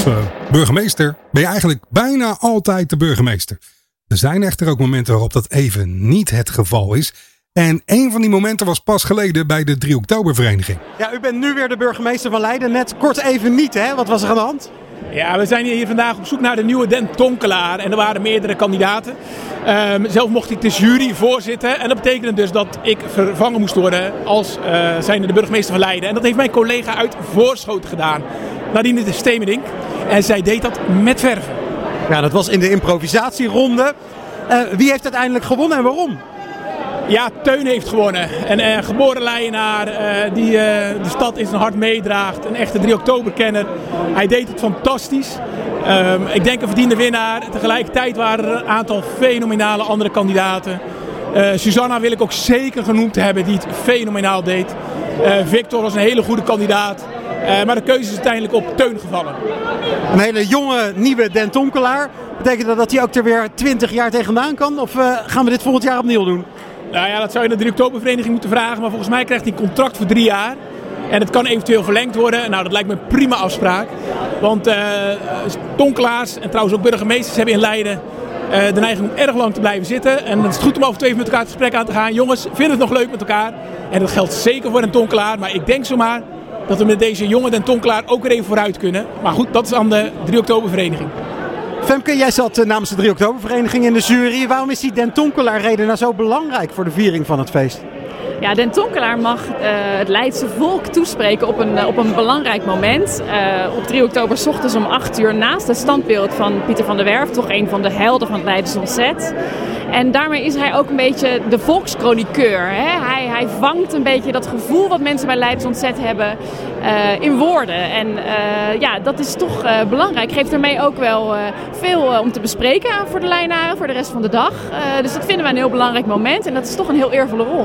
burgemeester ben je eigenlijk bijna altijd de burgemeester. Er zijn echter ook momenten waarop dat even niet het geval is. En een van die momenten was pas geleden bij de 3 Oktobervereniging. Ja, u bent nu weer de burgemeester van Leiden. Net kort even niet, hè? Wat was er aan de hand? Ja, we zijn hier vandaag op zoek naar de nieuwe Den Tonkelaar. En er waren meerdere kandidaten. Zelf mocht ik de jury voorzitten. En dat betekende dus dat ik vervangen moest worden als zijnde de burgemeester van Leiden. En dat heeft mijn collega uit Voorschoten gedaan. Nadine de Stemerdink. En zij deed dat met verven. Ja, dat was in de improvisatieronde. Wie heeft uiteindelijk gewonnen en waarom? Ja, Teun heeft gewonnen. Een geboren Leidenaar die de stad in zijn hart meedraagt. Een echte 3 Oktober-kenner. Hij deed het fantastisch. Ik denk een verdiende winnaar. Tegelijkertijd waren er een aantal fenomenale andere kandidaten. Susanna wil ik ook zeker genoemd hebben die het fenomenaal deed. Victor was een hele goede kandidaat. Maar de keuze is uiteindelijk op Teun gevallen. Een hele jonge, nieuwe Den Tonkelaar. Betekent dat hij ook er weer 20 jaar tegenaan kan? Of gaan we dit volgend jaar opnieuw doen? Nou ja, dat zou je naar de 3 Oktobervereniging moeten vragen. Maar volgens mij krijgt hij een contract voor 3 jaar. En het kan eventueel verlengd worden. Nou, dat lijkt me een prima afspraak. Want tonkelaars en trouwens ook burgemeesters hebben in Leiden de neiging om erg lang te blijven zitten. En het is goed om af en toe even met elkaar het gesprek aan te gaan. Jongens, vinden het nog leuk met elkaar? En dat geldt zeker voor een tonkelaar. Maar ik denk zomaar dat we met deze jonge Den Tonkelaar ook weer even vooruit kunnen. Maar goed, dat is aan de 3 Oktobervereniging. Femke, jij zat namens de 3 Oktobervereniging in de jury. Waarom is die Den Tonkelaar-reden nou zo belangrijk voor de viering van het feest? Ja, Den Tonkelaar mag het Leidse volk toespreken op een belangrijk moment. Op 3 oktober 's ochtends om 8 uur naast het standbeeld van Pieter van der Werf. Toch een van de helden van het Leidse ontzet. En daarmee is hij ook een beetje de volkschroniqueur. Hè? Hij vangt een beetje dat gevoel wat mensen bij Leidse ontzet hebben in woorden. En ja, dat is toch belangrijk. Geeft daarmee ook wel veel om te bespreken voor de Leidenaren voor de rest van de dag. Dus dat vinden wij een heel belangrijk moment. En dat is toch een heel eervolle rol.